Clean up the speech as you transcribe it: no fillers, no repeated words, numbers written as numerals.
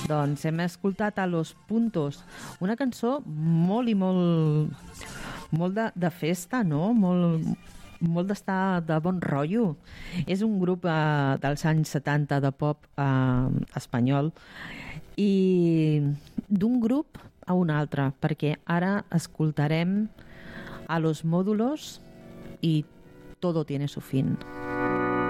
Doncs hem escoltat a Los Puntos, una cançó molt i molt de festa, no? Molt d'estar de bon rotllo. És un grup dels anys 70 de pop espanyol i d'un grup a un altre, perquè ara escoltarem a Los Módulos i Todo tiene su fin.